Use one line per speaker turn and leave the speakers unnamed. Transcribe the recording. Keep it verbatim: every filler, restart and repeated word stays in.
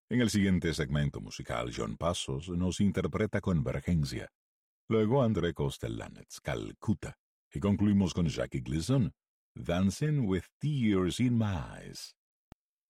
En el siguiente segmento musical, John Passos nos interpreta Convergencia. Luego André Kostelanetz, Calcuta. Y concluimos con Jackie Gleason, Dancing with Tears in My Eyes.